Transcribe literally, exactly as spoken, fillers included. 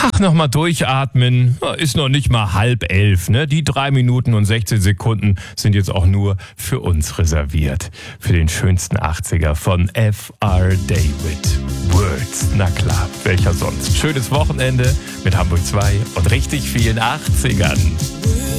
Ach, nochmal durchatmen. Ist noch nicht mal halb elf, ne? Die drei Minuten und sechzehn Sekunden sind jetzt auch nur für uns reserviert. Für den schönsten achtziger von F R David. Words. Na klar, welcher sonst? Schönes Wochenende mit Hamburg zwei und richtig vielen achtzigern.